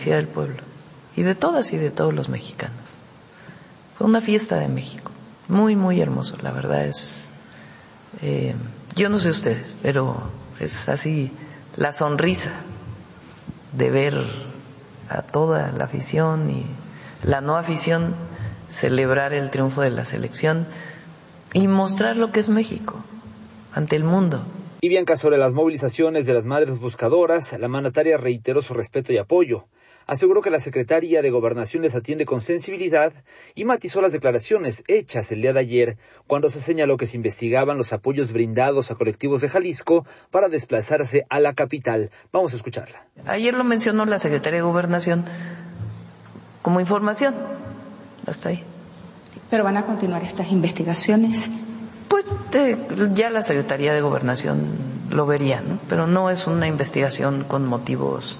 del pueblo y de todas y de todos los mexicanos. Fue una fiesta de México, muy, muy hermoso, la verdad es, yo no sé ustedes, pero es así la sonrisa de ver a toda la afición y la no afición celebrar el triunfo de la selección y mostrar lo que es México ante el mundo. Y Bianca, sobre las movilizaciones de las madres buscadoras, la mandataria reiteró su respeto y apoyo. Aseguró que la secretaria de Gobernación les atiende con sensibilidad y matizó las declaraciones hechas el día de ayer cuando se señaló que se investigaban los apoyos brindados a colectivos de Jalisco para desplazarse a la capital. Vamos a escucharla. Ayer lo mencionó la secretaria de Gobernación como información. Hasta ahí. ¿Pero van a continuar estas investigaciones? Pues ya la Secretaría de Gobernación lo vería, ¿no? Pero no es una investigación con motivos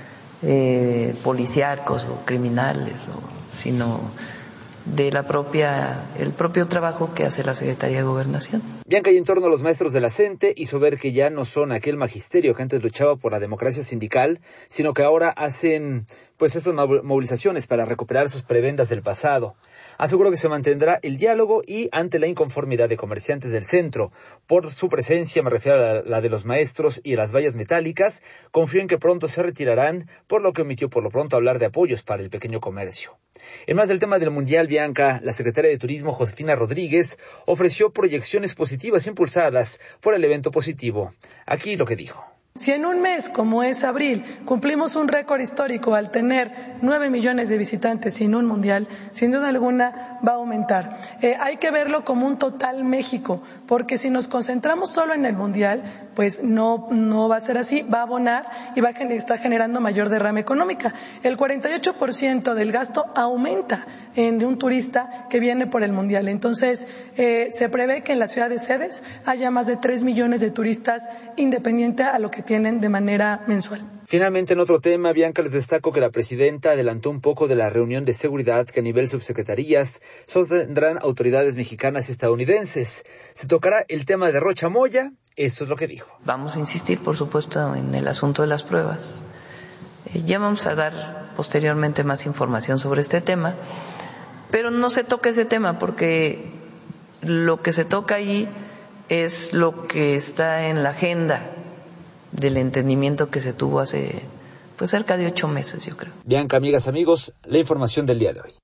policíacos o criminales, sino de el propio trabajo que hace la Secretaría de Gobernación. Bianca, y en torno a los maestros de la CENTE, hizo ver que ya no son aquel magisterio que antes luchaba por la democracia sindical, sino que ahora hacen pues estas movilizaciones para recuperar sus prebendas del pasado. Aseguró que se mantendrá el diálogo y ante la inconformidad de comerciantes del centro por su presencia, me refiero a la de los maestros y las vallas metálicas, confío en que pronto se retirarán, por lo que omitió por lo pronto hablar de apoyos para el pequeño comercio. En más del tema del Mundial, Bianca, la secretaria de Turismo, Josefina Rodríguez, ofreció proyecciones positivas impulsadas por el evento positivo. Aquí lo que dijo. Si en un mes, como es abril, cumplimos un récord histórico al tener 9 millones de visitantes en un mundial, sin duda alguna va a aumentar. Hay que verlo como un total México, porque si nos concentramos solo en el mundial, pues no va a ser así, va a abonar y está generando mayor derrama económica. El 48% del gasto aumenta en un turista que viene por el mundial. Entonces, se prevé que en la ciudad de sedes haya más de 3 millones de turistas, independiente a lo que tienen de manera mensual. Finalmente, en otro tema, Bianca, les destaco que la presidenta adelantó un poco de la reunión de seguridad que a nivel subsecretarías sostendrán autoridades mexicanas y estadounidenses. Se tocará el tema de Rocha Moya, esto es lo que dijo. Vamos a insistir, por supuesto, en el asunto de las pruebas. Ya vamos a dar posteriormente más información sobre este tema, pero no se toca ese tema porque lo que se toca ahí es lo que está en la agenda del entendimiento que se tuvo hace pues cerca de 8 meses, yo creo. Bianca, amigas, amigos, la información del día de hoy.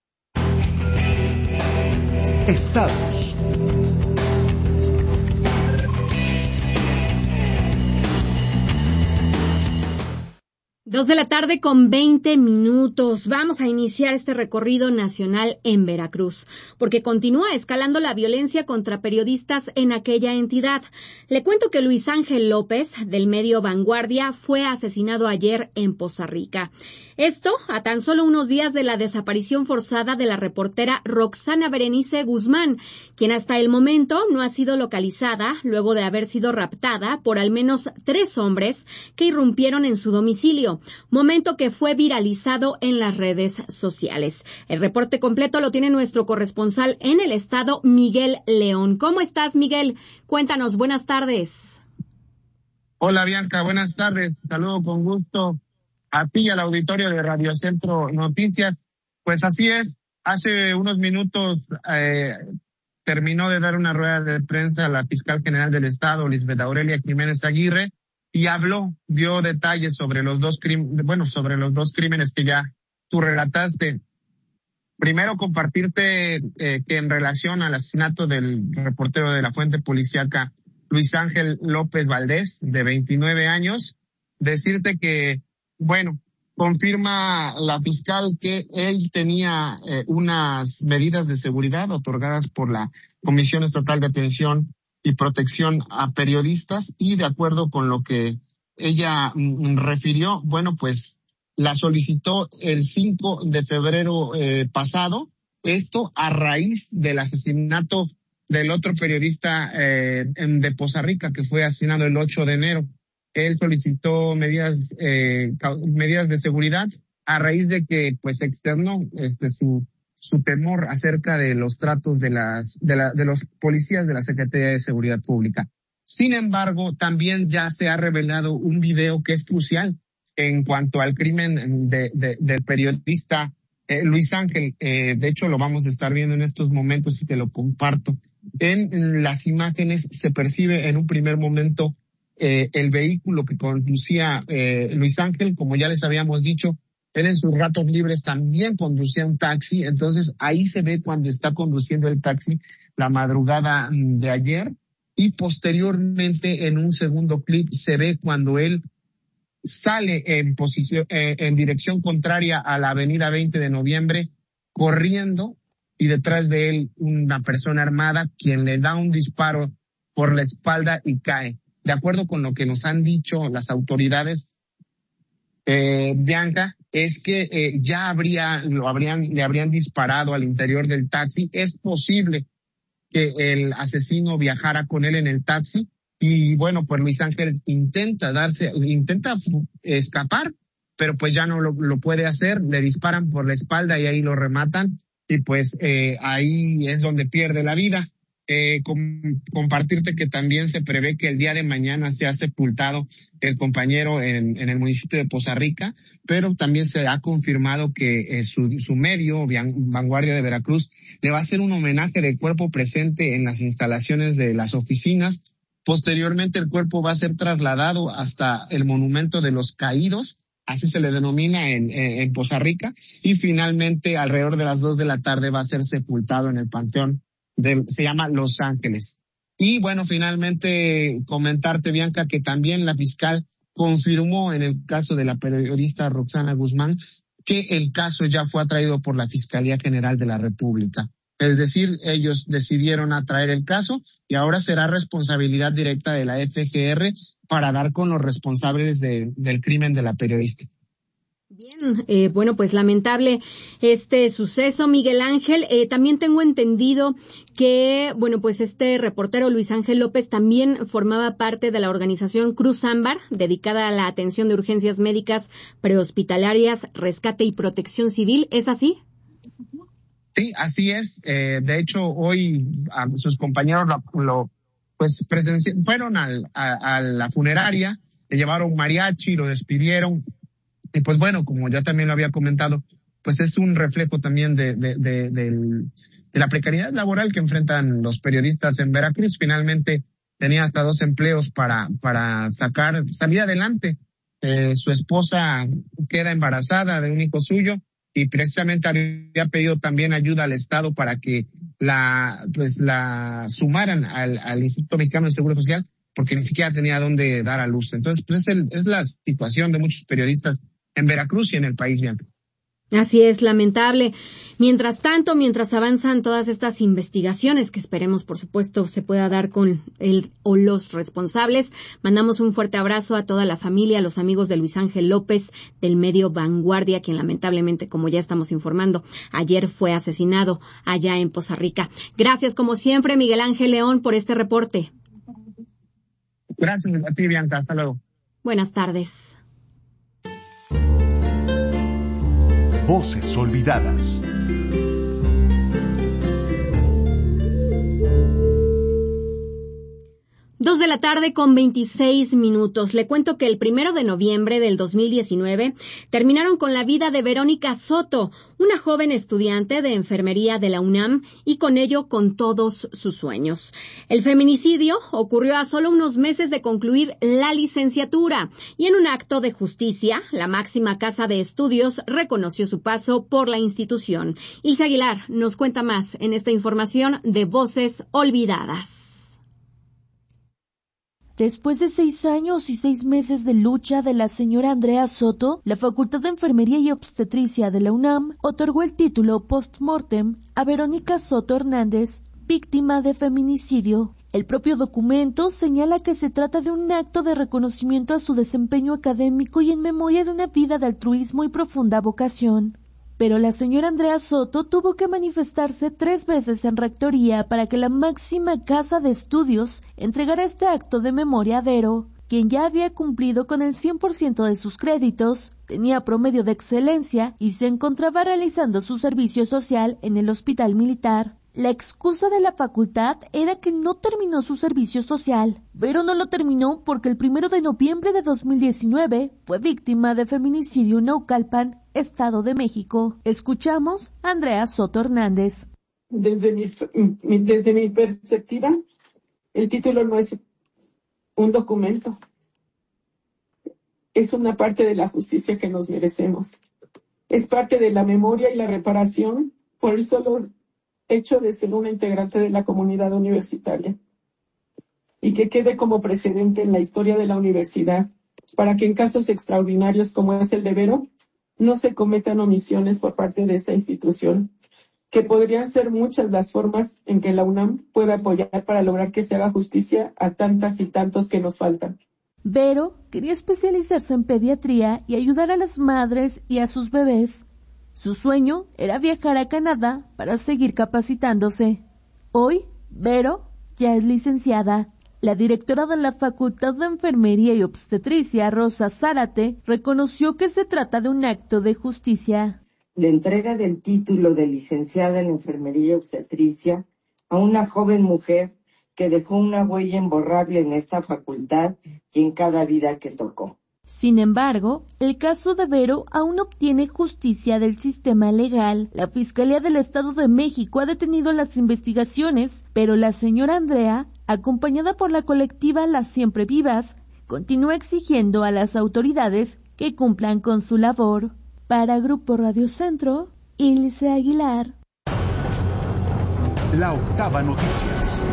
Estados. Dos de la tarde con 20 minutos. Vamos a iniciar este recorrido nacional en Veracruz, porque continúa escalando la violencia contra periodistas en aquella entidad. Le cuento que Luis Ángel López, del medio Vanguardia, fue asesinado ayer en Poza Rica. Esto a tan solo unos días de la desaparición forzada de la reportera Roxana Berenice Guzmán, quien hasta el momento no ha sido localizada luego de haber sido raptada por al menos 3 hombres que irrumpieron en su domicilio, momento que fue viralizado en las redes sociales. El reporte completo lo tiene nuestro corresponsal en el estado, Miguel León. ¿Cómo estás, Miguel? Cuéntanos, buenas tardes. Hola, Bianca, buenas tardes. Saludo con gusto a ti y al auditorio de Radio Centro Noticias. Pues así es, hace unos minutos terminó de dar una rueda de prensa a la fiscal general del estado, Lisbeth Aurelia Jiménez Aguirre, y dio detalles sobre los dos crímenes que ya tú relataste. Primero, compartirte que en relación al asesinato del reportero de la fuente policíaca Luis Ángel López Valdés, de 29 años, decirte que, confirma la fiscal que él tenía unas medidas de seguridad otorgadas por la Comisión Estatal de Atención y Protección a Periodistas, y de acuerdo con lo que ella refirió, pues la solicitó el 5 de febrero pasado, esto a raíz del asesinato del otro periodista de Poza Rica, que fue asesinado el 8 de enero. Él solicitó medidas de seguridad a raíz de que externó su temor acerca de los tratos de los policías de la Secretaría de Seguridad Pública. Sin embargo, también ya se ha revelado un video que es crucial, en cuanto al crimen del periodista Luis Ángel. De hecho, lo vamos a estar viendo en estos momentos y te lo comparto. En las imágenes se percibe en un primer momento el vehículo que conducía Luis Ángel. Como ya les habíamos dicho, él en sus ratos libres también conducía un taxi. Entonces ahí se ve cuando está conduciendo el taxi la madrugada de ayer, y posteriormente en un segundo clip se ve cuando él sale en dirección contraria a la avenida 20 de noviembre, corriendo, y detrás de él una persona armada quien le da un disparo por la espalda y cae. De acuerdo con lo que nos han dicho las autoridades, Bianca, es que le habrían disparado al interior del taxi. Es posible que el asesino viajara con él en el taxi, y bueno, pues Luis Ángel intenta escapar, pero pues ya no lo puede hacer. Le disparan por la espalda y ahí lo rematan, y pues ahí es donde pierde la vida. Compartirte que también se prevé que el día de mañana sea sepultado el compañero en el municipio de Poza Rica, pero también se ha confirmado que su medio, Vanguardia de Veracruz, le va a hacer un homenaje de cuerpo presente en las instalaciones de las oficinas. Posteriormente el cuerpo va a ser trasladado hasta el Monumento de los Caídos, así se le denomina en Poza Rica, y finalmente alrededor de las 2 de la tarde va a ser sepultado en el Panteón se llama Los Ángeles. Y bueno, finalmente comentarte, Bianca, que también la fiscal confirmó en el caso de la periodista Roxana Guzmán que el caso ya fue atraído por la Fiscalía General de la República. Es decir, ellos decidieron atraer el caso y ahora será responsabilidad directa de la FGR para dar con los responsables del crimen de la periodista. Bien, bueno, pues lamentable este suceso, Miguel Ángel. También tengo entendido que, bueno, pues este reportero Luis Ángel López también formaba parte de la organización Cruz Ámbar, dedicada a la atención de urgencias médicas prehospitalarias, rescate y protección civil. ¿Es así? Sí, así es. De hecho, hoy sus compañeros fueron a la funeraria, le llevaron mariachi, lo despidieron. Y pues bueno, como ya también lo había comentado, pues es un reflejo también de la precariedad laboral que enfrentan los periodistas en Veracruz. Finalmente tenía hasta 2 empleos para salir adelante. Su esposa queda embarazada de un hijo suyo y precisamente había pedido también ayuda al Estado para que la sumaran al Instituto Mexicano de Seguro Social, porque ni siquiera tenía dónde dar a luz. Entonces, pues es la situación de muchos periodistas en Veracruz y en el país, Bianca. Así es, lamentable. Mientras tanto, mientras avanzan todas estas investigaciones, que esperemos, por supuesto, se pueda dar con el o los responsables, mandamos un fuerte abrazo a toda la familia, a los amigos de Luis Ángel López, del medio Vanguardia, quien lamentablemente, como ya estamos informando, ayer fue asesinado allá en Poza Rica. Gracias, como siempre, Miguel Ángel León, por este reporte. Gracias a ti, Bianca. Hasta luego. Buenas tardes. Voces olvidadas. 2:26 p.m. Le cuento que el 1 de noviembre del 2019 terminaron con la vida de Verónica Soto, una joven estudiante de enfermería de la UNAM, y con ello con todos sus sueños. El feminicidio ocurrió a solo unos meses de concluir la licenciatura, y en un acto de justicia, la máxima casa de estudios reconoció su paso por la institución. Ilse Aguilar nos cuenta más en esta información de Voces Olvidadas. Después de 6 años y 6 meses de lucha de la señora Andrea Soto, la Facultad de Enfermería y Obstetricia de la UNAM otorgó el título post-mortem a Verónica Soto Hernández, víctima de feminicidio. El propio documento señala que se trata de un acto de reconocimiento a su desempeño académico y en memoria de una vida de altruismo y profunda vocación. Pero la señora Andrea Soto tuvo que manifestarse 3 veces en rectoría para que la máxima casa de estudios entregara este acto de memoria a Vero, quien ya había cumplido con el 100% de sus créditos, tenía promedio de excelencia y se encontraba realizando su servicio social en el hospital militar. La excusa de la facultad era que no terminó su servicio social. Vero no lo terminó porque el 1 de noviembre de 2019 fue víctima de feminicidio en Naucalpan, Estado de México. Escuchamos a Andrea Soto Hernández. Desde mi perspectiva, el título no es un documento. Es una parte de la justicia que nos merecemos. Es parte de la memoria y la reparación por el solo hecho de ser una integrante de la comunidad universitaria. Y que quede como precedente en la historia de la universidad, para que en casos extraordinarios como es el de Vero, no se cometan omisiones por parte de esta institución, que podrían ser muchas las formas en que la UNAM pueda apoyar para lograr que se haga justicia a tantas y tantos que nos faltan. Vero quería especializarse en pediatría y ayudar a las madres y a sus bebés. Su sueño era viajar a Canadá para seguir capacitándose. Hoy, Vero ya es licenciada. La directora de la Facultad de Enfermería y Obstetricia, Rosa Zárate, reconoció que se trata de un acto de justicia. La entrega del título de licenciada en Enfermería y Obstetricia a una joven mujer que dejó una huella imborrable en esta facultad y en cada vida que tocó. Sin embargo, el caso de Vero aún no obtiene justicia del sistema legal. La Fiscalía del Estado de México ha detenido las investigaciones, pero la señora Andrea, acompañada por la colectiva Las Siempre Vivas, continúa exigiendo a las autoridades que cumplan con su labor. Para Grupo Radio Centro, Ilse Aguilar. La Octava Noticias.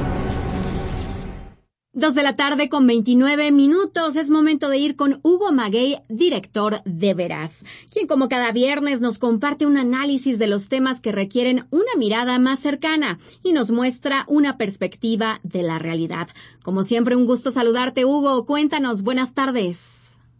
2:29 p.m. Es momento de ir con Hugo Maguey, director de Veraz, quien como cada viernes nos comparte un análisis de los temas que requieren una mirada más cercana y nos muestra una perspectiva de la realidad. Como siempre, un gusto saludarte, Hugo. Cuéntanos, buenas tardes.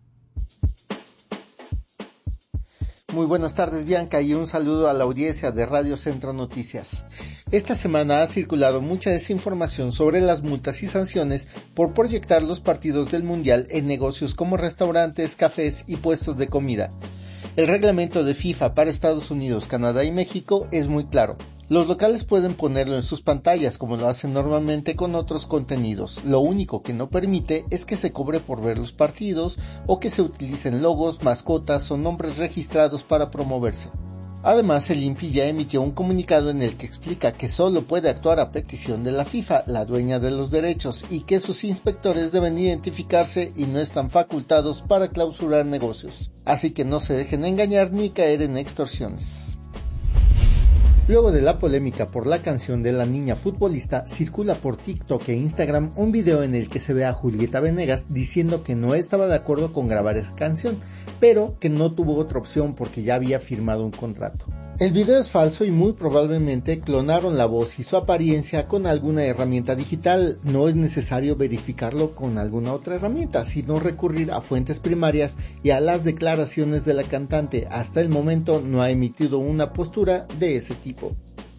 Muy buenas tardes, Bianca, y un saludo a la audiencia de Radio Centro Noticias. Esta semana ha circulado mucha desinformación sobre las multas y sanciones por proyectar los partidos del Mundial en negocios como restaurantes, cafés y puestos de comida. El reglamento de FIFA para Estados Unidos, Canadá y México es muy claro. Los locales pueden ponerlo en sus pantallas como lo hacen normalmente con otros contenidos. Lo único que no permite es que se cobre por ver los partidos o que se utilicen logos, mascotas o nombres registrados para promoverse. Además, el INPI ya emitió un comunicado en el que explica que solo puede actuar a petición de la FIFA, la dueña de los derechos, y que sus inspectores deben identificarse y no están facultados para clausurar negocios. Así que no se dejen engañar ni caer en extorsiones. Luego de la polémica por la canción de la niña futbolista, circula por TikTok e Instagram un video en el que se ve a Julieta Venegas diciendo que no estaba de acuerdo con grabar esa canción, pero que no tuvo otra opción porque ya había firmado un contrato. El video es falso y muy probablemente clonaron la voz y su apariencia con alguna herramienta digital. No es necesario verificarlo con alguna otra herramienta, sino recurrir a fuentes primarias y a las declaraciones de la cantante. Hasta el momento no ha emitido una postura de ese tipo.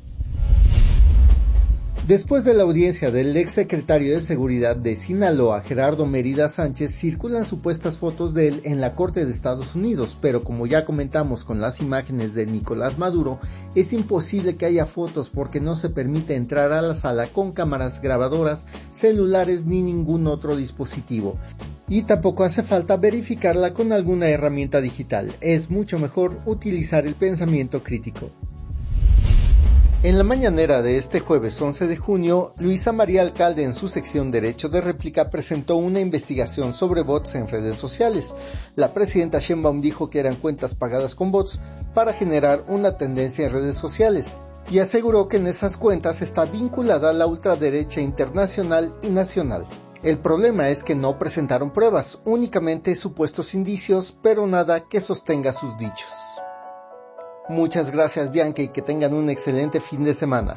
Después de la audiencia del exsecretario de Seguridad de Sinaloa, Gerardo Mérida Sánchez, circulan supuestas fotos de él en la Corte de Estados Unidos, pero como ya comentamos con las imágenes de Nicolás Maduro, es imposible que haya fotos porque no se permite entrar a la sala con cámaras grabadoras, celulares ni ningún otro dispositivo. Y tampoco hace falta verificarla con alguna herramienta digital, es mucho mejor utilizar el pensamiento crítico. En la mañanera de este jueves 11 de junio, Luisa María Alcalde en su sección Derecho de Réplica presentó una investigación sobre bots en redes sociales. La presidenta Sheinbaum dijo que eran cuentas pagadas con bots para generar una tendencia en redes sociales y aseguró que en esas cuentas está vinculada la ultraderecha internacional y nacional. El problema es que no presentaron pruebas, únicamente supuestos indicios, pero nada que sostenga sus dichos. Muchas gracias, Bianca, y que tengan un excelente fin de semana.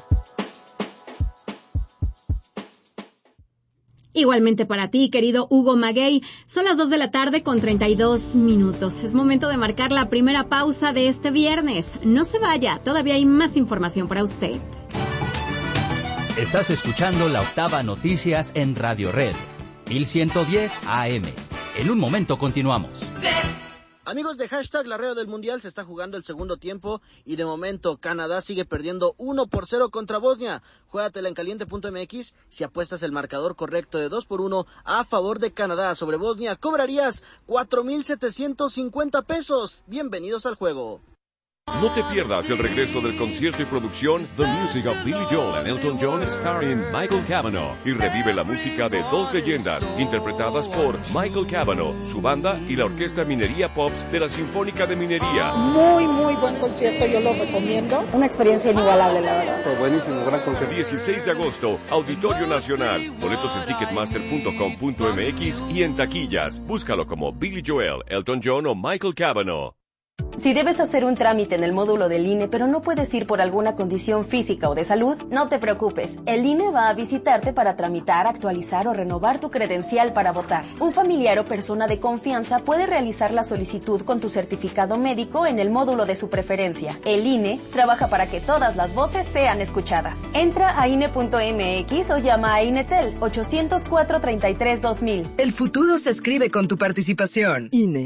Igualmente para ti, querido Hugo Maguey. Son las 2:32 p.m. Es momento de marcar la primera pausa de este viernes. No se vaya, todavía hay más información para usted. Estás escuchando La Octava Noticias en Radio Red, 1110 AM. En un momento continuamos. Amigos de #La Red del Mundial, se está jugando el segundo tiempo y de momento Canadá sigue perdiendo 1-0 contra Bosnia. Juégatela en caliente.mx. Si apuestas el marcador correcto de 2-1 a favor de Canadá sobre Bosnia, cobrarías 4,750 pesos. Bienvenidos al juego. No te pierdas el regreso del concierto y producción The Music of Billy Joel and Elton John starring Michael Cavanaugh, y revive la música de dos leyendas interpretadas por Michael Cavanaugh, su banda y la Orquesta Minería Pops de la Sinfónica de Minería. Muy buen concierto, yo lo recomiendo. Una experiencia inigualable, la verdad. Fue buenísimo, gran concierto. 16 de agosto, Auditorio Nacional. Boletos en ticketmaster.com.mx y en taquillas. Búscalo como Billy Joel, Elton John o Michael Cavanaugh. Si debes hacer un trámite en el módulo del INE, pero no puedes ir por alguna condición física o de salud, no te preocupes. El INE va a visitarte para tramitar, actualizar o renovar tu credencial para votar. Un familiar o persona de confianza puede realizar la solicitud con tu certificado médico en el módulo de su preferencia. El INE trabaja para que todas las voces sean escuchadas. Entra a INE.mx o llama a INETEL 804-33-2000. El futuro se escribe con tu participación. INE.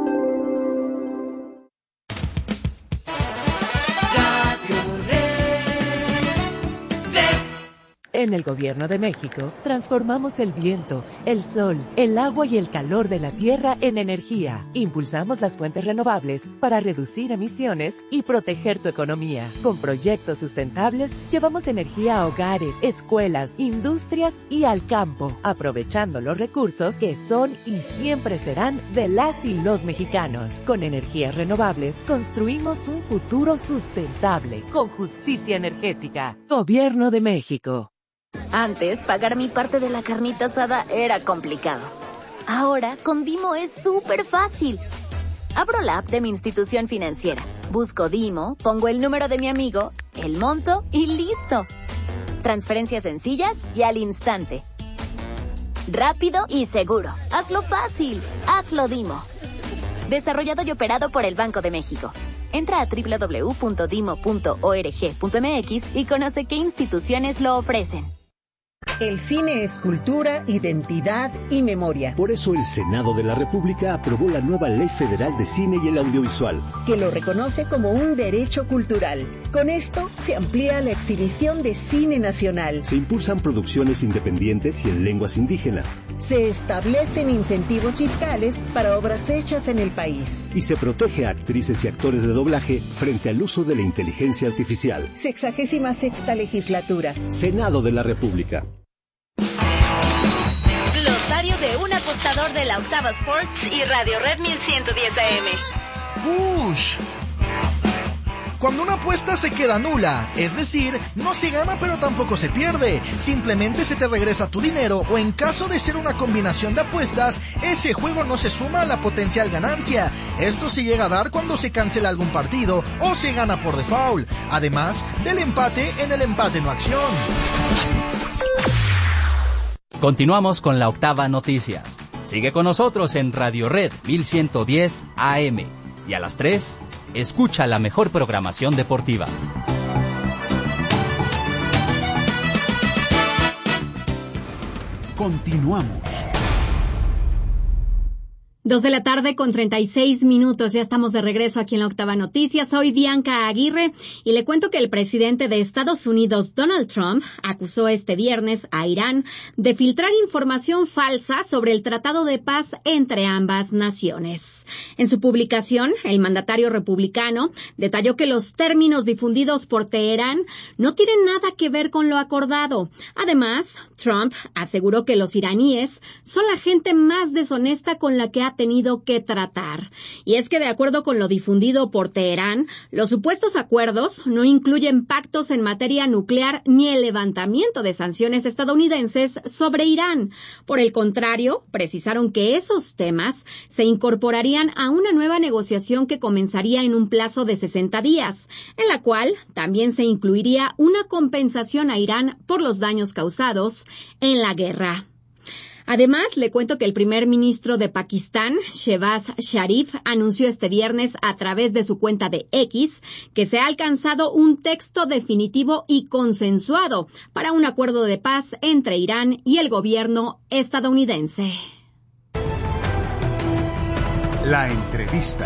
En el Gobierno de México, transformamos el viento, el sol, el agua y el calor de la tierra en energía. Impulsamos las fuentes renovables para reducir emisiones y proteger tu economía. Con proyectos sustentables, llevamos energía a hogares, escuelas, industrias y al campo, aprovechando los recursos que son y siempre serán de las y los mexicanos. Con energías renovables, construimos un futuro sustentable, con justicia energética. Gobierno de México. Antes, pagar mi parte de la carnita asada era complicado. Ahora, con Dimo es súper fácil. Abro la app de mi institución financiera, busco Dimo, pongo el número de mi amigo, el monto y listo. Transferencias sencillas y al instante. Rápido y seguro. Hazlo fácil. Hazlo Dimo. Desarrollado y operado por el Banco de México. Entra a www.dimo.org.mx y conoce qué instituciones lo ofrecen. El cine es cultura, identidad y memoria. Por eso el Senado de la República aprobó la nueva Ley Federal de Cine y el Audiovisual, que lo reconoce como un derecho cultural. Con esto se amplía la exhibición de cine nacional. Se impulsan producciones independientes y en lenguas indígenas. Se establecen incentivos fiscales para obras hechas en el país. Y se protege a actrices y actores de doblaje frente al uso de la inteligencia artificial. 66ª legislatura. Senado de la República. Glosario de un apostador de la Octava Sports y Radio Red 1110 AM. ¡Ush! Cuando una apuesta se queda nula, es decir, no se gana pero tampoco se pierde, simplemente se te regresa tu dinero, o en caso de ser una combinación de apuestas, ese juego no se suma a la potencial ganancia. Esto se llega a dar cuando se cancela algún partido o se gana por default, además del empate en el empate no acción. Continuamos con la Octava Noticias. Sigue con nosotros en Radio Red 1110 AM. Y a las 3, escucha la mejor programación deportiva. Continuamos. 2:36 p.m. Ya estamos de regreso aquí en la Octava Noticias. Soy Bianca Aguirre y le cuento que el presidente de Estados Unidos, Donald Trump, acusó este viernes a Irán de filtrar información falsa sobre el tratado de paz entre ambas naciones. En su publicación, el mandatario republicano detalló que los términos difundidos por Teherán no tienen nada que ver con lo acordado. Además, Trump aseguró que los iraníes son la gente más deshonesta con la que ha tenido que tratar. Y es que de acuerdo con lo difundido por Teherán, los supuestos acuerdos no incluyen pactos en materia nuclear ni el levantamiento de sanciones estadounidenses sobre Irán. Por el contrario, precisaron que esos temas se incorporarían a una nueva negociación que comenzaría en un plazo de 60 días, en la cual también se incluiría una compensación a Irán por los daños causados en la guerra. Además, le cuento que el primer ministro de Pakistán, Shehbaz Sharif, anunció este viernes a través de su cuenta de X que se ha alcanzado un texto definitivo y consensuado para un acuerdo de paz entre Irán y el gobierno estadounidense. La entrevista.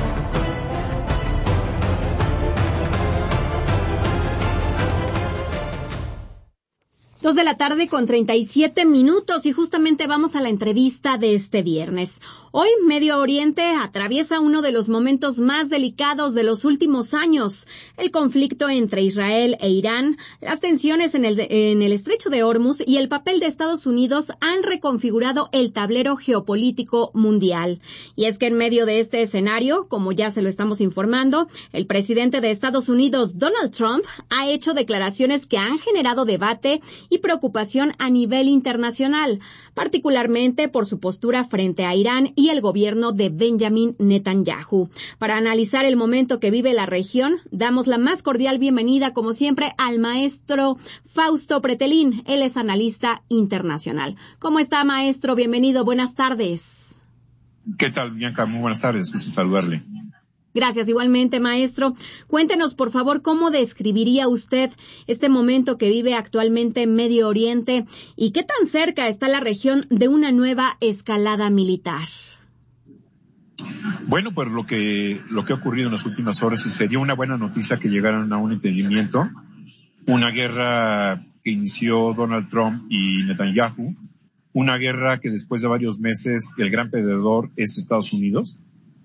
Dos de la tarde con 37 minutos y justamente vamos a la entrevista de este viernes. Hoy Medio Oriente atraviesa uno de los momentos más delicados de los últimos años. El conflicto entre Israel e Irán, las tensiones en el estrecho de Hormuz y el papel de Estados Unidos han reconfigurado el tablero geopolítico mundial. Y es que en medio de este escenario, como ya se lo estamos informando, el presidente de Estados Unidos, Donald Trump, ha hecho declaraciones que han generado debate y preocupación a nivel internacional, particularmente por su postura frente a Irán y el gobierno de Benjamin Netanyahu. Para analizar el momento que vive la región, damos la más cordial bienvenida, como siempre, al maestro Fausto Pretelín. Él es analista internacional. ¿Cómo está, maestro? Bienvenido. Buenas tardes. ¿Qué tal, Bianca? Muy buenas tardes. Gusto saludarle. Gracias, igualmente, maestro. Cuéntenos, por favor, cómo describiría usted este momento que vive actualmente en Medio Oriente y qué tan cerca está la región de una nueva escalada militar. Bueno, pues lo que ha ocurrido en las últimas horas sería una buena noticia que llegaran a un entendimiento. Una guerra que inició Donald Trump y Netanyahu, una guerra que después de varios meses el gran perdedor es Estados Unidos.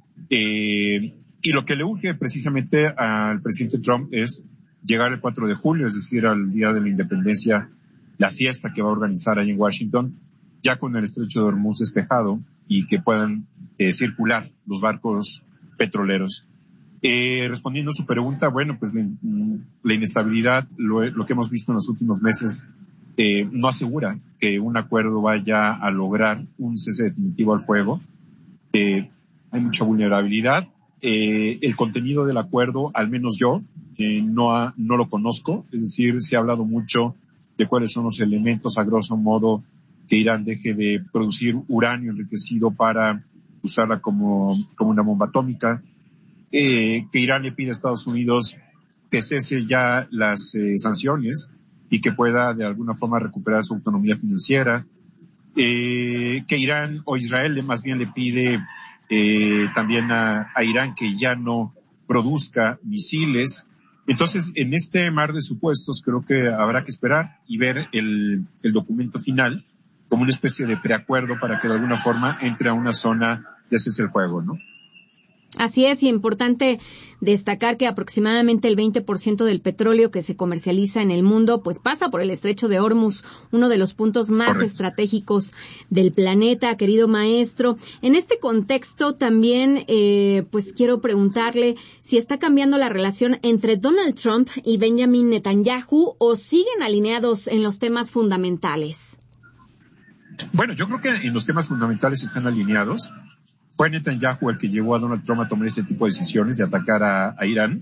Y lo que le urge precisamente al presidente Trump es llegar el 4 de julio, es decir, al día de la independencia, la fiesta que va a organizar ahí en Washington, ya con el estrecho de Hormuz despejado y que puedan circular los barcos petroleros. Respondiendo a su pregunta, bueno, pues la inestabilidad, lo que hemos visto en los últimos meses, no asegura que un acuerdo vaya a lograr un cese definitivo al fuego. Hay mucha vulnerabilidad. El contenido del acuerdo, al menos yo, no lo conozco. Es decir, se ha hablado mucho de cuáles son los elementos, a grosso modo, que Irán deje de producir uranio enriquecido para usarla como una bomba atómica, que Irán le pide a Estados Unidos que cese ya las sanciones y que pueda de alguna forma recuperar su autonomía financiera, que Irán o Israel más bien le pide también a Irán que ya no produzca misiles. Entonces, en este mar de supuestos, creo que habrá que esperar y ver el documento final como una especie de preacuerdo para que de alguna forma entre a una zona de cese el fuego, ¿no? Así es, y importante destacar que aproximadamente el 20% del petróleo que se comercializa en el mundo pues pasa por el estrecho de Hormuz, uno de los puntos más estratégicos del planeta, querido maestro. En este contexto también pues quiero preguntarle si está cambiando la relación entre Donald Trump y Benjamin Netanyahu o siguen alineados en los temas fundamentales. Bueno, yo creo que en los temas fundamentales están alineados. Fue Netanyahu el que llevó a Donald Trump a tomar este tipo de decisiones de atacar a Irán.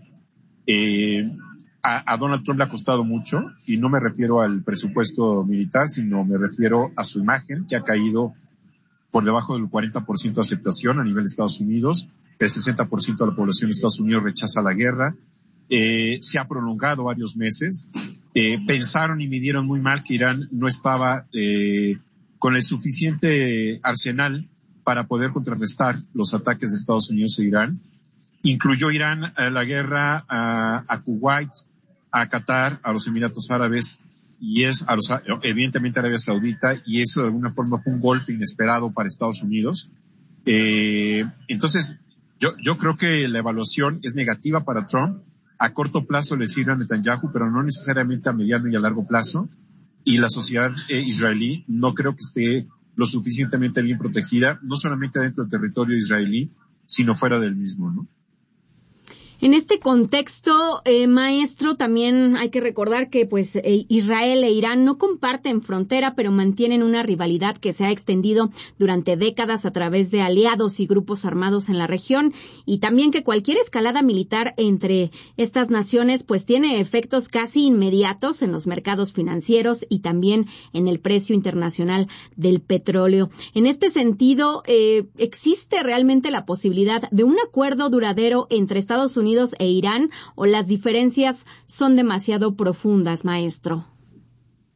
A Donald Trump le ha costado mucho, y no me refiero al presupuesto militar, sino me refiero a su imagen, que ha caído por debajo del 40% de aceptación a nivel de Estados Unidos. El 60% de la población de Estados Unidos rechaza la guerra. Se ha prolongado varios meses. Pensaron y midieron muy mal que Irán no estaba con el suficiente arsenal para poder contrarrestar los ataques de Estados Unidos e Irán. Incluyó Irán la guerra a Kuwait, a Qatar, a los Emiratos Árabes y evidentemente a Arabia Saudita, y eso de alguna forma fue un golpe inesperado para Estados Unidos. Entonces, yo creo que la evaluación es negativa para Trump. A corto plazo le sirve a Netanyahu, pero no necesariamente a mediano y a largo plazo. Y la sociedad israelí no creo que esté lo suficientemente bien protegida, no solamente dentro del territorio israelí, sino fuera del mismo, ¿no? En este contexto, maestro, también hay que recordar que pues Israel e Irán no comparten frontera, pero mantienen una rivalidad que se ha extendido durante décadas a través de aliados y grupos armados en la región, y también que cualquier escalada militar entre estas naciones pues tiene efectos casi inmediatos en los mercados financieros y también en el precio internacional del petróleo. En este sentido, ¿existe realmente la posibilidad de un acuerdo duradero entre Estados Unidos e Irán, o las diferencias son demasiado profundas, maestro?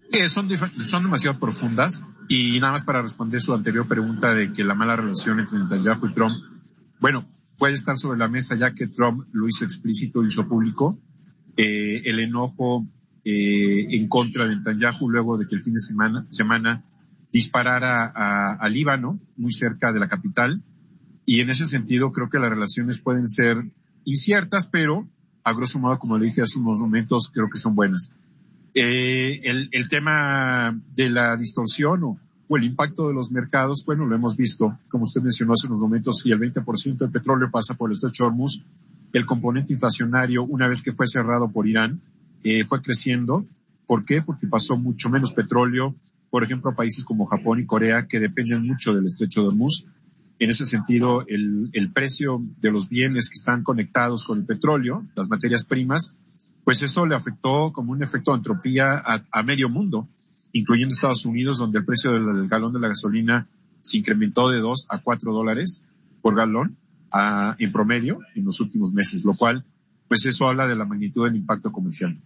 Son demasiado profundas, y nada más para responder su anterior pregunta de que la mala relación entre Netanyahu y Trump, bueno, puede estar sobre la mesa ya que Trump lo hizo explícito, lo hizo público, el enojo en contra de Netanyahu luego de que el fin de semana disparara a Líbano, muy cerca de la capital, y en ese sentido creo que las relaciones pueden ser inciertas, pero a grosso modo, como le dije hace unos momentos, creo que son buenas. El tema de la distorsión o el impacto de los mercados, bueno, lo hemos visto, como usted mencionó hace unos momentos, y el 20% del petróleo pasa por el estrecho de Hormuz. El componente inflacionario, una vez que fue cerrado por Irán, fue creciendo. ¿Por qué? Porque pasó mucho menos petróleo, por ejemplo, a países como Japón y Corea, que dependen mucho del estrecho de Hormuz. En ese sentido, el precio de los bienes que están conectados con el petróleo, las materias primas, pues eso le afectó como un efecto de entropía a medio mundo, incluyendo Estados Unidos, donde el precio del galón de la gasolina se incrementó de $2 a $4 por galón en promedio en los últimos meses, lo cual, pues eso habla de la magnitud del impacto comercial.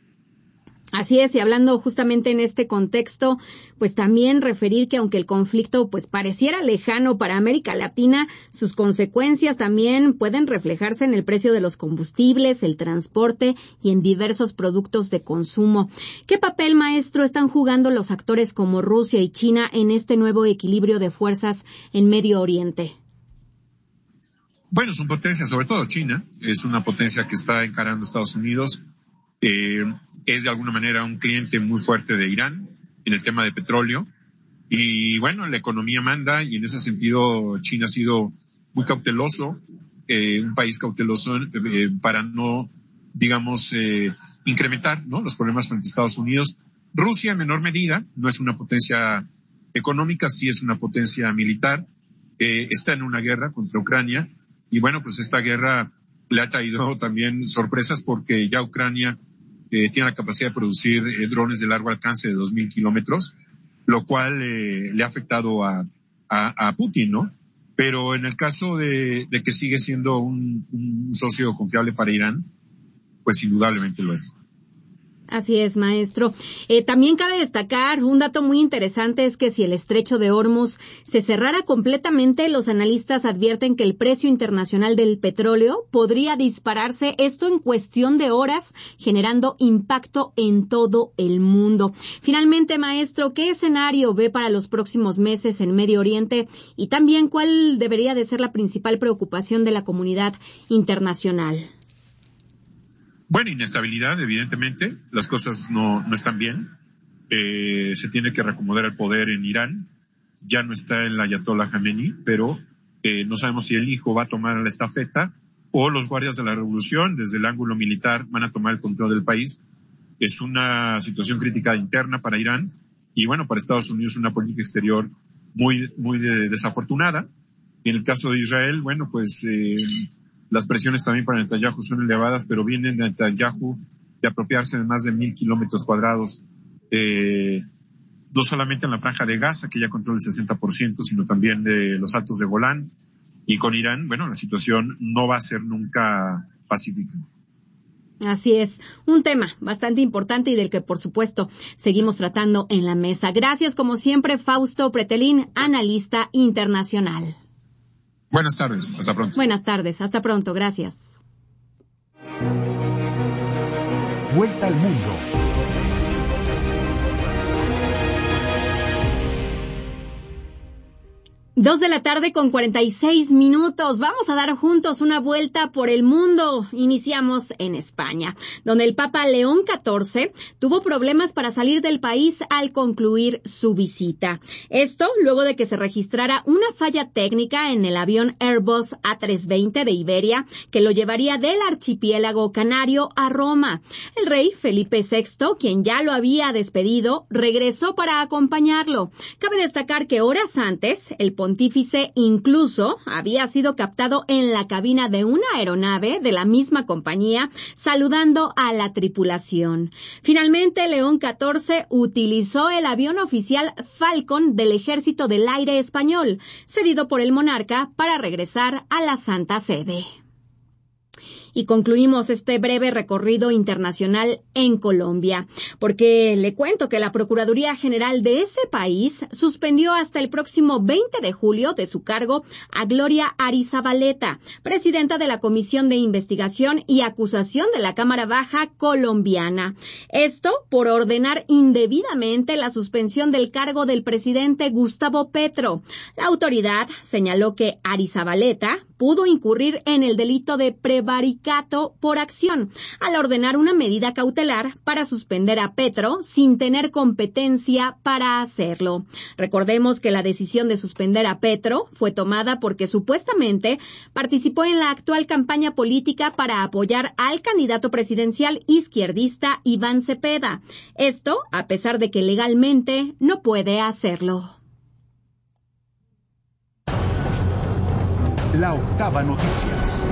Así es, y hablando justamente en este contexto, pues también referir que aunque el conflicto pues pareciera lejano para América Latina, sus consecuencias también pueden reflejarse en el precio de los combustibles, el transporte y en diversos productos de consumo. ¿Qué papel, maestro, están jugando los actores como Rusia y China en este nuevo equilibrio de fuerzas en Medio Oriente? Bueno, son potencias, sobre todo China, es una potencia que está encarando a Estados Unidos. Es de alguna manera un cliente muy fuerte de Irán en el tema de petróleo, y bueno, la economía manda, y en ese sentido China ha sido muy cauteloso, un país cauteloso para no, digamos, incrementar, ¿no?, los problemas frente a Estados Unidos. Rusia en menor medida, no es una potencia económica, sí es una potencia militar, está en una guerra contra Ucrania, y bueno, pues esta guerra le ha traído también sorpresas, porque ya Ucrania tiene la capacidad de producir drones de largo alcance de 2,000 kilómetros, lo cual le ha afectado a Putin, ¿no? Pero en el caso de que sigue siendo un socio confiable para Irán, pues indudablemente lo es. Así es, maestro. También cabe destacar un dato muy interesante, es que si el estrecho de Hormuz se cerrara completamente, los analistas advierten que el precio internacional del petróleo podría dispararse, esto en cuestión de horas, generando impacto en todo el mundo. Finalmente, maestro, ¿qué escenario ve para los próximos meses en Medio Oriente? Y también, ¿cuál debería de ser la principal preocupación de la comunidad internacional? Bueno, inestabilidad, evidentemente. Las cosas no están bien. Se tiene que reacomodar el poder en Irán. Ya no está el Ayatollah Khamenei, pero no sabemos si el hijo va a tomar la estafeta o los guardias de la revolución, desde el ángulo militar, van a tomar el control del país. Es una situación crítica interna para Irán, y bueno, para Estados Unidos una política exterior muy desafortunada. En el caso de Israel, bueno, pues las presiones también para Netanyahu son elevadas, pero viene Netanyahu de apropiarse de más de 1,000 kilómetros cuadrados, no solamente en la franja de Gaza, que ya controla el 60%, sino también de los altos de Golán. Y con Irán, bueno, la situación no va a ser nunca pacífica. Así es, un tema bastante importante y del que, por supuesto, seguimos tratando en la mesa. Gracias, como siempre, Fausto Pretelín, analista internacional. Buenas tardes, hasta pronto. Buenas tardes, hasta pronto, gracias. Vuelta al mundo. 2:46 p.m. Vamos a dar juntos una vuelta por el mundo. Iniciamos en España, donde el Papa León XIV tuvo problemas para salir del país al concluir su visita. Esto luego de que se registrara una falla técnica en el avión Airbus A320 de Iberia, que lo llevaría del archipiélago canario a Roma. El rey Felipe VI, quien ya lo había despedido, regresó para acompañarlo. Cabe destacar que horas antes, el pontífice incluso había sido captado en la cabina de una aeronave de la misma compañía, saludando a la tripulación. Finalmente, León XIV utilizó el avión oficial Falcon del Ejército del Aire Español, cedido por el monarca, para regresar a la Santa Sede. Y concluimos este breve recorrido internacional en Colombia, porque le cuento que la Procuraduría General de ese país suspendió hasta el próximo 20 de julio de su cargo a Gloria Arizabaleta, presidenta de la Comisión de Investigación y Acusación de la Cámara Baja colombiana. Esto por ordenar indebidamente la suspensión del cargo del presidente Gustavo Petro. La autoridad señaló que Arizabaleta pudo incurrir en el delito de prevaricato por acción al ordenar una medida cautelar para suspender a Petro sin tener competencia para hacerlo. Recordemos que la decisión de suspender a Petro fue tomada porque supuestamente participó en la actual campaña política para apoyar al candidato presidencial izquierdista Iván Cepeda. Esto a pesar de que legalmente no puede hacerlo. La Octava Noticias.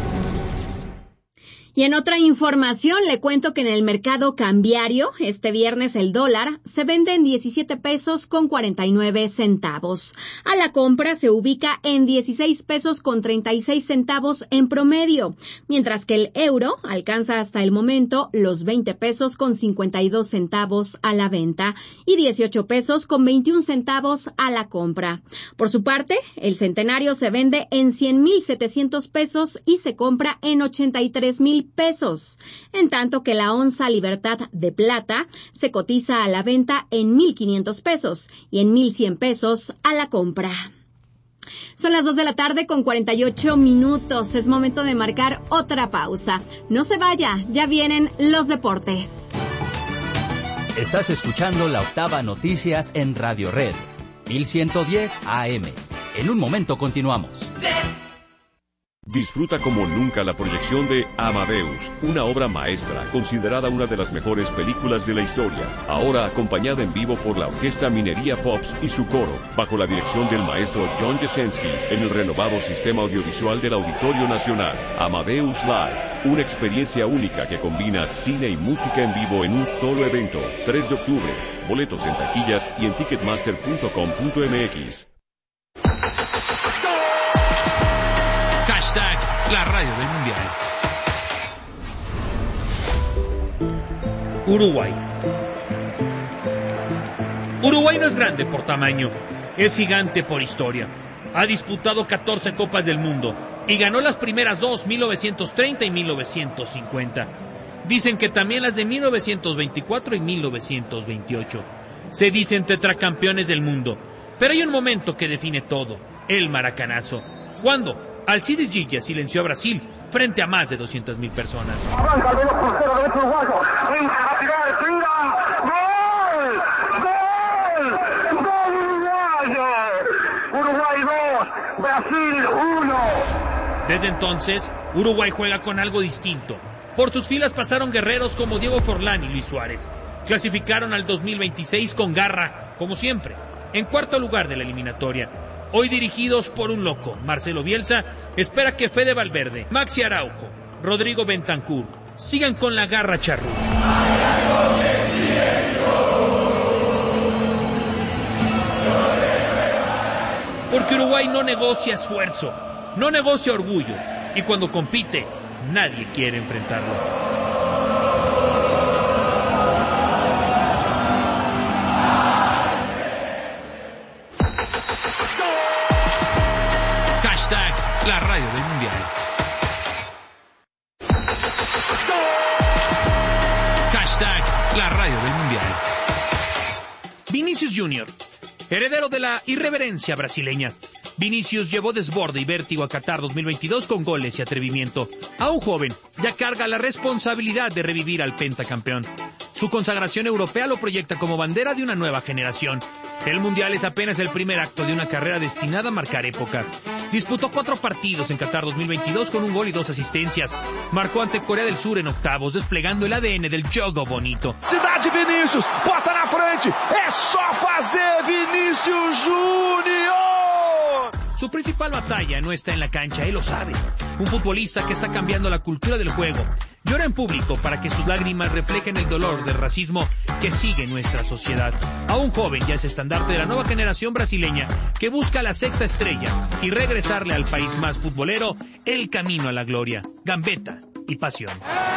Y en otra información le cuento que en el mercado cambiario este viernes el dólar se vende en 17 pesos con 49 centavos. A la compra se ubica en 16 pesos con 36 centavos en promedio, mientras que el euro alcanza hasta el momento los 20 pesos con 52 centavos a la venta y 18 pesos con 21 centavos a la compra. Por su parte, el centenario se vende en 100,700 pesos y se compra en 83,000 pesos, en tanto que la onza Libertad de plata se cotiza a la venta en 1,500 pesos y en 1,100 pesos a la compra. Son las 2 de la tarde con 48 minutos. Es momento de marcar otra pausa. No se vaya, ya vienen los deportes. Estás escuchando La Octava Noticias en Radio Red, 1110 AM. En un momento continuamos. Disfruta como nunca la proyección de Amadeus, una obra maestra, considerada una de las mejores películas de la historia. Ahora acompañada en vivo por la Orquesta Minería Pops y su coro, bajo la dirección del maestro John Jasenski, en el renovado sistema audiovisual del Auditorio Nacional. Amadeus Live, una experiencia única que combina cine y música en vivo en un solo evento. 3 de octubre, boletos en taquillas y en ticketmaster.com.mx. Hashtag la radio del mundial. Uruguay. Uruguay no es grande por tamaño, es gigante por historia. Ha disputado 14 Copas del Mundo y ganó las primeras 2, 1930 y 1950. Dicen que también las de 1924 y 1928. Se dicen tetracampeones del mundo, pero hay un momento que define todo, el maracanazo. ¿Cuándo? Alcides Gilla silenció a Brasil frente a más de 200,000 personas. Arranca el veloz crucero derecho uruguayo. Entra a tirar, tira. ¡Gol! ¡Gol uruguayo! Uruguay 2, Brasil 1. Desde entonces, Uruguay juega con algo distinto. Por sus filas pasaron guerreros como Diego Forlán y Luis Suárez. Clasificaron al 2026 con garra, como siempre, en cuarto lugar de la eliminatoria. Hoy dirigidos por un loco, Marcelo Bielsa, espera que Fede Valverde, Maxi Araujo, Rodrigo Bentancur sigan con la garra charrúa. Porque Uruguay no negocia esfuerzo, no negocia orgullo, y cuando compite, nadie quiere enfrentarlo. La radio del mundial. Hashtag la radio del mundial. Vinicius Jr., heredero de la irreverencia brasileña. Vinicius llevó desborde y vértigo a Qatar 2022 con goles y atrevimiento. Aún joven, ya carga la responsabilidad de revivir al pentacampeón. Su consagración europea lo proyecta como bandera de una nueva generación. El Mundial es apenas el primer acto de una carrera destinada a marcar época. Disputó 4 partidos en Qatar 2022 con 1 gol y 2 asistencias. Marcó ante Corea del Sur en octavos, desplegando el ADN del jogo bonito. Cidade Vinícius, bota na frente, é só fazer Vinícius Júnior. Su principal batalla no está en la cancha, él lo sabe. Un futbolista que está cambiando la cultura del juego. llora en público para que sus lágrimas reflejen el dolor del racismo que sigue en nuestra sociedad. Aún joven ya es estandarte de la nueva generación brasileña que busca la sexta estrella y regresarle al país más futbolero el camino a la gloria, gambeta y pasión.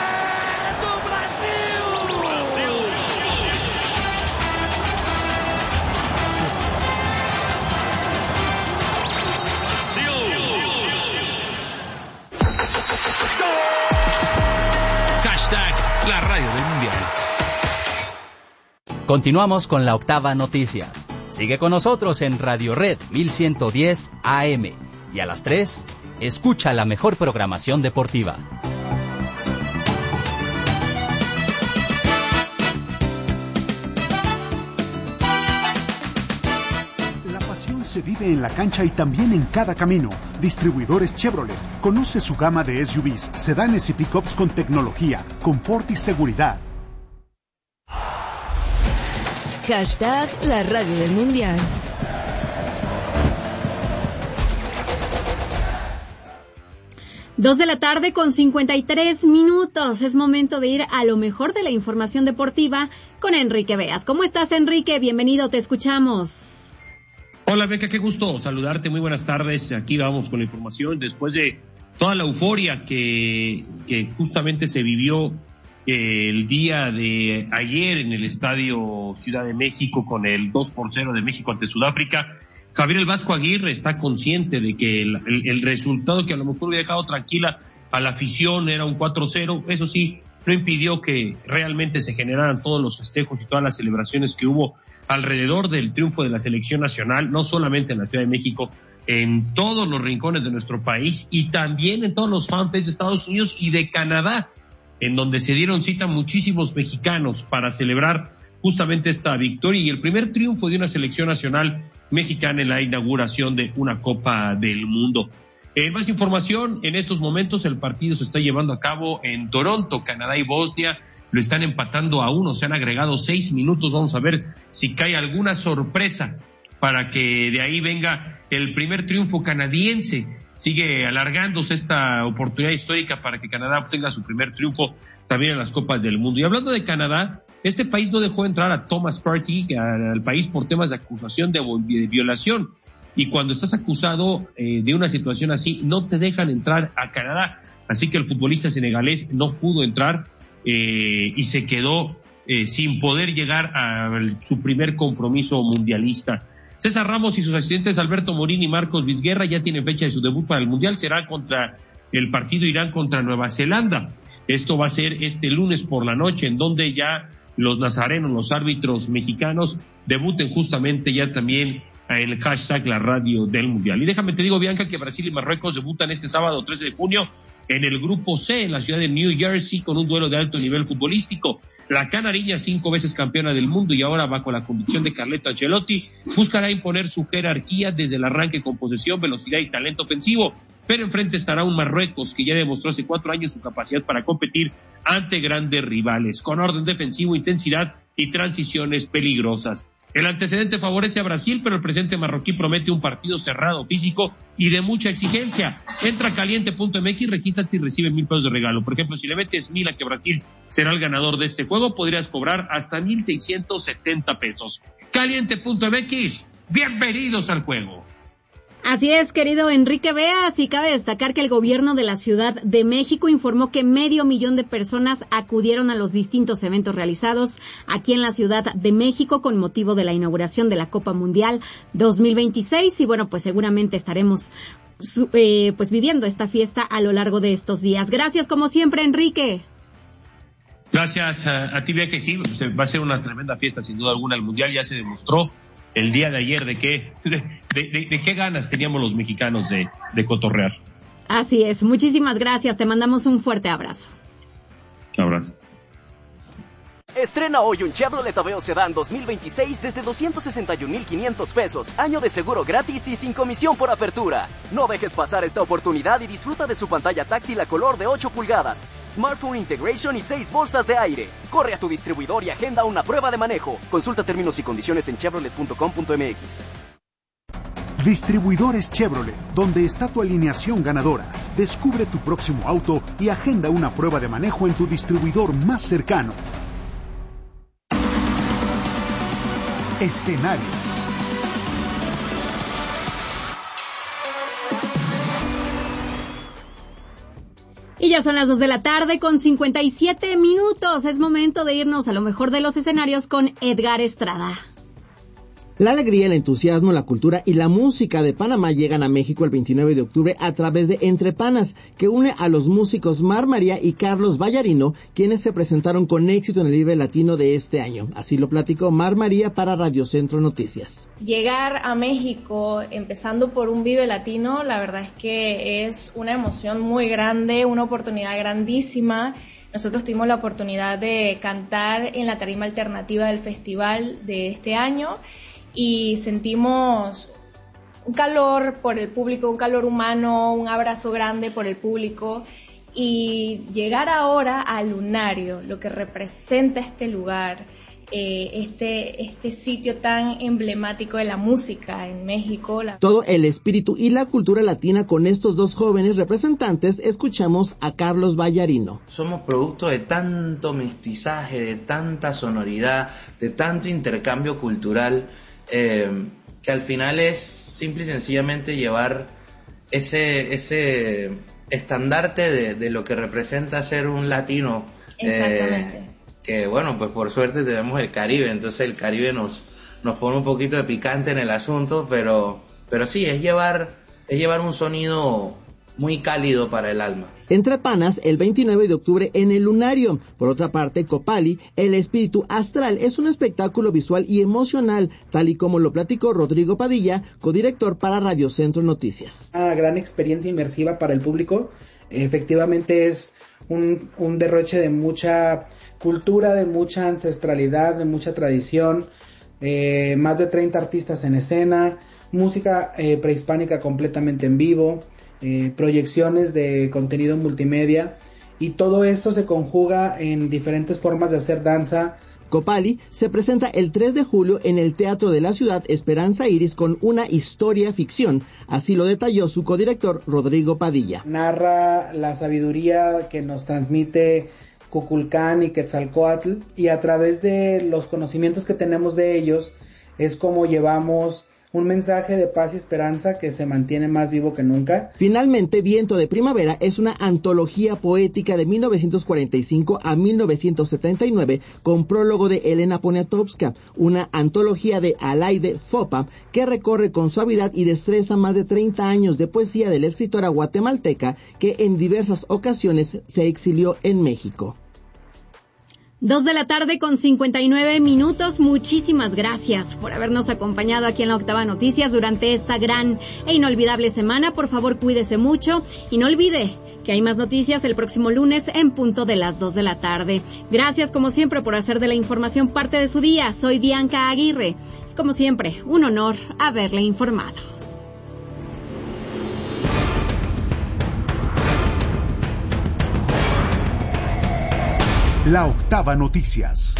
La radio del mundial. Continuamos con la octava noticias. Sigue con nosotros en Radio Red 1110 AM. Y a las 3, escucha la mejor programación deportiva. La pasión se vive en la cancha y también en cada camino. Distribuidores Chevrolet. Conoce su gama de SUVs, sedanes y pickups con tecnología, confort y seguridad. Hashtag la radio del mundial. Dos de la tarde con 53 minutos. Es momento de ir a lo mejor de la información deportiva con Enrique Beas. ¿Cómo estás, Enrique? Bienvenido, te escuchamos. Hola, Beca, qué gusto saludarte. Muy buenas tardes. Aquí vamos con la información. Después de toda la euforia que justamente se vivió el día de ayer en el Estadio Ciudad de México con el 2-0 de México ante Sudáfrica, Javier El Vasco Aguirre está consciente de que el resultado que a lo mejor hubiera dejado tranquila a la afición era un 4-0. Eso sí, no impidió que realmente se generaran todos los festejos y todas las celebraciones que hubo alrededor del triunfo de la selección nacional, no solamente en la Ciudad de México, en todos los rincones de nuestro país y también en todos los fanpages de Estados Unidos y de Canadá, en donde se dieron cita muchísimos mexicanos para celebrar justamente esta victoria y el primer triunfo de una selección nacional mexicana en la inauguración de una Copa del Mundo. Más información, en estos momentos el partido se está llevando a cabo en Toronto. Canadá y Bosnia lo están empatando a 1, se han agregado 6 minutos, vamos a ver si cae alguna sorpresa para que de ahí venga el primer triunfo canadiense. Sigue alargándose esta oportunidad histórica para que Canadá obtenga su primer triunfo también en las Copas del Mundo. Y hablando de Canadá, este país no dejó entrar a Thomas Partey al país por temas de acusación de violación. Y cuando estás acusado de una situación así, no te dejan entrar a Canadá. Así que el futbolista senegalés no pudo entrar y se quedó sin poder llegar a su primer compromiso mundialista. César Ramos y sus asistentes Alberto Morín y Marcos Vizguerra ya tienen fecha de su debut para el Mundial. Será contra el partido Irán contra Nueva Zelanda. Esto va a ser este lunes por la noche, en donde ya los nazarenos, los árbitros mexicanos, debuten justamente ya también en el hashtag la radio del Mundial. Y déjame te digo, Bianca, que Brasil y Marruecos debutan este sábado 13 de junio en el Grupo C, en la ciudad de New Jersey, con un duelo de alto nivel futbolístico. La canariña, 5 veces campeona del mundo y ahora bajo la convicción de Carleto Ancelotti, buscará imponer su jerarquía desde el arranque con posesión, velocidad y talento ofensivo. Pero enfrente estará un Marruecos que ya demostró hace 4 años su capacidad para competir ante grandes rivales, con orden defensivo, intensidad y transiciones peligrosas. El antecedente favorece a Brasil, pero el presente marroquí promete un partido cerrado, físico y de mucha exigencia. Entra a caliente.mx, regístrate y recibe $1,000 de regalo. Por ejemplo, si le metes 1,000 a que Brasil será el ganador de este juego, podrías cobrar hasta $1,670. Caliente.mx, bienvenidos al juego. Así es, querido Enrique Beas, y cabe destacar que el gobierno de la Ciudad de México informó que 500,000 de personas acudieron a los distintos eventos realizados aquí en la Ciudad de México con motivo de la inauguración de la Copa Mundial 2026 y bueno, pues seguramente estaremos pues viviendo esta fiesta a lo largo de estos días. Gracias como siempre, Enrique. Gracias a ti, Bea, que sí, va a ser una tremenda fiesta sin duda alguna. El Mundial ya se demostró el día de ayer de qué ganas teníamos los mexicanos de cotorrear. Así es, muchísimas gracias, te mandamos un fuerte abrazo. Un abrazo. Estrena hoy un Chevrolet Aveo Sedán 2026 desde $261,500, año de seguro gratis y sin comisión por apertura. No dejes pasar esta oportunidad y disfruta de su pantalla táctil a color de 8 pulgadas, Smartphone Integration y 6 bolsas de aire. Corre a tu distribuidor y agenda una prueba de manejo. Consulta términos y condiciones en chevrolet.com.mx. Distribuidores Chevrolet, donde está tu alineación ganadora. Descubre tu próximo auto y agenda una prueba de manejo en tu distribuidor más cercano. Escenarios. Y ya son las 2 de la tarde con 57 minutos. Es momento de irnos a lo mejor de los escenarios con Edgar Estrada. La alegría, el entusiasmo, la cultura y la música de Panamá llegan a México el 29 de octubre a través de Entre Panas, que une a los músicos Mar María y Carlos Vallarino, quienes se presentaron con éxito en el Vive Latino de este año. Así lo platicó Mar María para Radio Centro Noticias. Llegar a México, empezando por un Vive Latino, la verdad es que es una emoción muy grande, una oportunidad grandísima. Nosotros tuvimos la oportunidad de cantar en la tarima alternativa del festival de este año, y sentimos un calor por el público, un calor humano, un abrazo grande por el público, y llegar ahora al Lunario, lo que representa este lugar, este sitio tan emblemático de la música en México. Todo el espíritu y la cultura latina con estos dos jóvenes representantes. Escuchamos a Carlos Vallarino. Somos producto de tanto mestizaje, de tanta sonoridad, de tanto intercambio cultural, que al final es simple y sencillamente llevar ese estandarte de lo que representa ser un latino. Exactamente. Que bueno, pues por suerte tenemos el Caribe, entonces el Caribe nos pone un poquito de picante en el asunto, pero sí, es llevar un sonido muy cálido para el alma. Entre Panas, el 29 de octubre en el Lunario. Por otra parte, Copali, el espíritu astral, es un espectáculo visual y emocional, tal y como lo platicó Rodrigo Padilla, codirector para Radio Centro Noticias. Una gran experiencia inmersiva para el público. Efectivamente es un derroche de mucha cultura, de mucha ancestralidad, de mucha tradición, más de 30 artistas en escena, música prehispánica completamente en vivo, proyecciones de contenido multimedia, y todo esto se conjuga en diferentes formas de hacer danza. Copali se presenta el 3 de julio en el Teatro de la Ciudad Esperanza Iris con una historia ficción, así lo detalló su codirector Rodrigo Padilla. Narra la sabiduría que nos transmite Kukulcán y Quetzalcóatl, y a través de los conocimientos que tenemos de ellos es como llevamos un mensaje de paz y esperanza que se mantiene más vivo que nunca. Finalmente, Viento de Primavera es una antología poética de 1945 a 1979 con prólogo de Elena Poniatowska, una antología de Alaide Fopa que recorre con suavidad y destreza más de 30 años de poesía de la escritora guatemalteca que en diversas ocasiones se exilió en México. 2 de la tarde con 59 minutos. Muchísimas gracias por habernos acompañado aquí en la Octava Noticias durante esta gran e inolvidable semana. Por favor, cuídese mucho y no olvide que hay más noticias el próximo lunes en punto de las 2 de la tarde. Gracias, como siempre, por hacer de la información parte de su día. Soy Bianca Aguirre. Como siempre, un honor haberle informado. La Octava Noticias.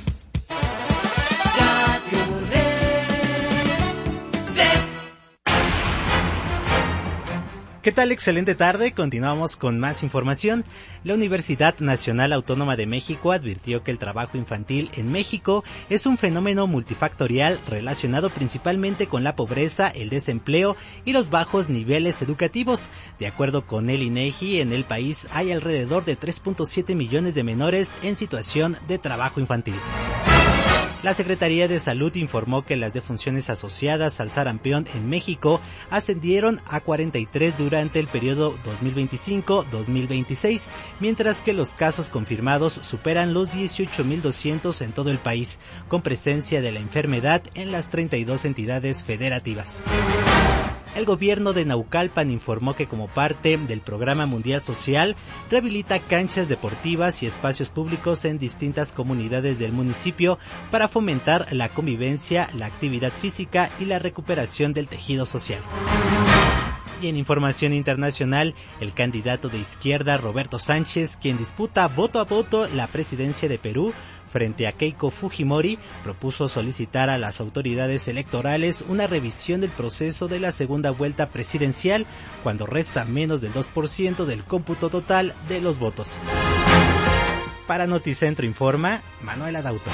¿Qué tal? Excelente tarde. Continuamos con más información. La Universidad Nacional Autónoma de México advirtió que el trabajo infantil en México es un fenómeno multifactorial relacionado principalmente con la pobreza, el desempleo y los bajos niveles educativos. De acuerdo con el INEGI, en el país hay alrededor de 3.7 millones de menores en situación de trabajo infantil. La Secretaría de Salud informó que las defunciones asociadas al sarampión en México ascendieron a 43 durante el periodo 2025-2026, mientras que los casos confirmados superan los 18.200 en todo el país, con presencia de la enfermedad en las 32 entidades federativas. El gobierno de Naucalpan informó que como parte del Programa Mundial Social, rehabilita canchas deportivas y espacios públicos en distintas comunidades del municipio para fomentar la convivencia, la actividad física y la recuperación del tejido social. Y en información internacional, el candidato de izquierda Roberto Sánchez, quien disputa voto a voto la presidencia de Perú, frente a Keiko Fujimori, propuso solicitar a las autoridades electorales una revisión del proceso de la segunda vuelta presidencial cuando resta menos del 2% del cómputo total de los votos. Para Noticentro informa Manuel Adauto.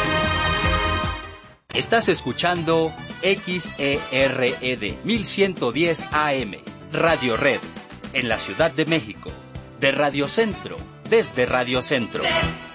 Estás escuchando XERED 1110 AM, Radio Red, en la Ciudad de México, de Radio Centro, desde Radio Centro.